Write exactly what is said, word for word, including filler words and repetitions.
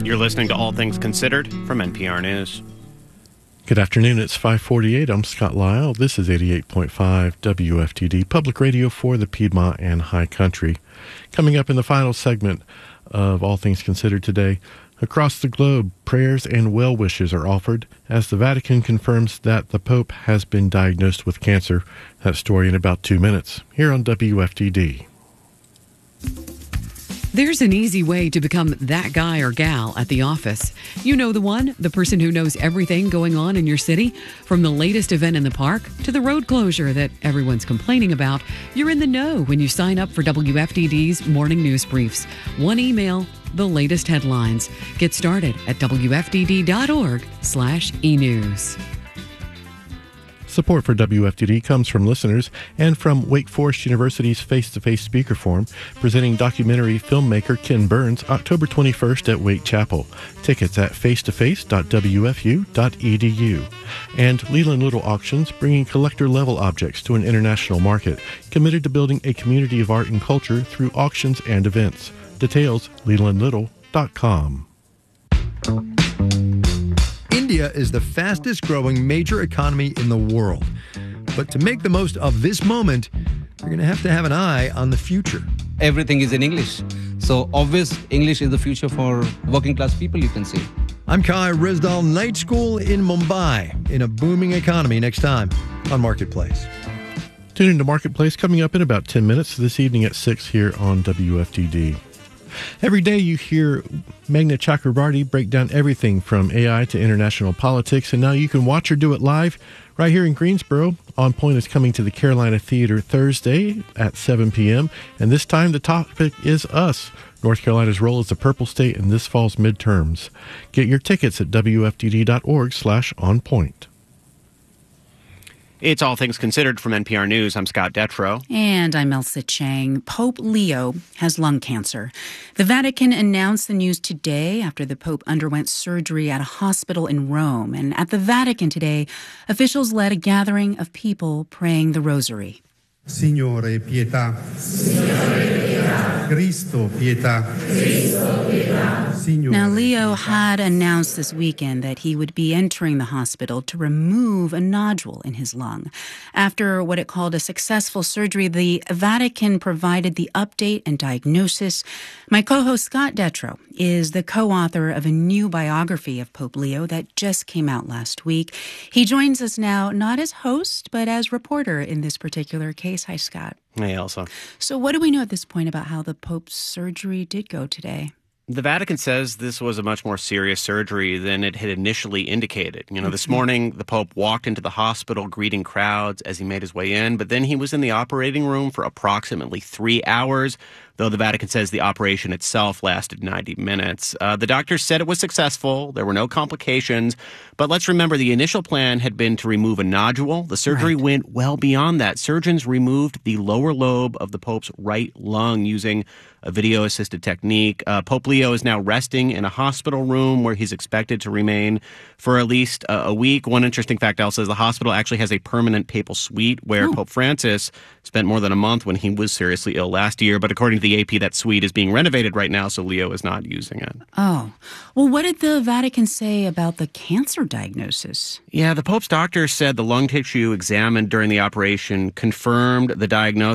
You're listening to All Things Considered from N P R News. Good afternoon. It's five forty-eight. I'm Scott Lyle. This is eighty-eight point five W F T D, public radio for the Piedmont and High Country. Coming up in the final segment of All Things Considered today, across the globe, prayers and well wishes are offered as the Vatican confirms that the Pope has been diagnosed with cancer. That story in about two minutes here on W F T D. There's an easy way to become that guy or gal at the office. You know the one, the person who knows everything going on in your city. From the latest event in the park to the road closure that everyone's complaining about, you're in the know when you sign up for W F T D's morning news briefs. One email, the latest headlines. Get started at W F T D dot org slash e news. Support for W F T D comes from listeners and from Wake Forest University's Face-to-Face Speaker Forum, presenting documentary filmmaker Ken Burns October twenty-first at Wake Chapel. Tickets at face to face dot w f u dot e d u. And Leland Little Auctions, bringing collector-level objects to an international market, committed to building a community of art and culture through auctions and events. Details, leland little dot com. India is the fastest growing major economy in the world. But to make the most of this moment, you're going to have to have an eye on the future. Everything is in English. So obvious English is the future for working class people, you can say. I'm Kai Rizdal, Night School in Mumbai, in a booming economy, next time on Marketplace. Tune into Marketplace coming up in about ten minutes this evening at six here on W F T D. Every day you hear Meghna Chakrabarti break down everything from A I to international politics, and now you can watch her do it live right here in Greensboro. On Point is coming to the Carolina Theater Thursday at seven p.m., and this time the topic is us, North Carolina's role as the Purple State in this fall's midterms. Get your tickets at W F T D dot org slash on point. It's All Things Considered from N P R News. I'm Scott Detrow. And I'm Elsa Chang. Pope Leo has lung cancer. The Vatican announced the news today after the Pope underwent surgery at a hospital in Rome. And at the Vatican today, officials led a gathering of people praying the rosary. Signore, pietà. Signore, pietà. Cristo, pietà. Cristo, pietà. Signore, now, Leo pietà. had announced this weekend that he would be entering the hospital to remove a nodule in his lung. After what it called a successful surgery, the Vatican provided the update and diagnosis. My co-host Scott Detrow is the co-author of a new biography of Pope Leo that just came out last week. He joins us now not as host, but as reporter in this particular case. Hi, Scott. Hey, Elsa. So what do we know at this point about how the Pope's surgery did go today? The Vatican says this was a much more serious surgery than it had initially indicated. You know, this morning, the Pope walked into the hospital greeting crowds as he made his way in, but then he was in the operating room for approximately three hours, though the Vatican says the operation itself lasted ninety minutes. Uh, the doctors said it was successful. There were no complications. But let's remember, the initial plan had been to remove a nodule. The surgery Right. went well beyond that. Surgeons removed the lower lobe of the Pope's right lung using a video-assisted technique. Uh, Pope Leo is now resting in a hospital room where he's expected to remain for at least uh, a week. One interesting fact, Elsa, is the hospital actually has a permanent papal suite where Oh. Pope Francis spent more than a month when he was seriously ill last year. But according to the A P, that suite is being renovated right now, so Leo is not using it. Oh, well, what did the Vatican say about the cancer diagnosis? Yeah, the Pope's doctor said the lung tissue examined during the operation confirmed the diagnosis.